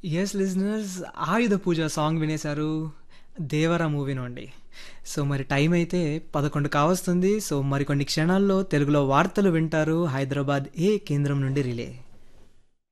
Yes listeners 'ఆయుధ పూజ' song వినేశారు 'దేవర' movie నుండి. So మరి time అయితే 11 కావస్తుంది. సో మరికొన్ని క్షణాల్లో తెలుగులో వార్తలు వింటారు హైదరాబాద్ ఏ కేంద్రం నుండి రిలే.